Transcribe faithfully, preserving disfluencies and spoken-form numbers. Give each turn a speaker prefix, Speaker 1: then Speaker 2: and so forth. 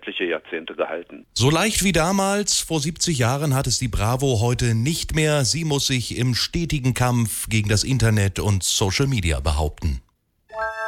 Speaker 1: etliche Jahrzehnte gehalten.
Speaker 2: So leicht wie damals, vor siebzig Jahren, hat es die Bravo heute nicht mehr. Sie muss sich im stetigen Kampf gegen das Internet und Social Media behaupten.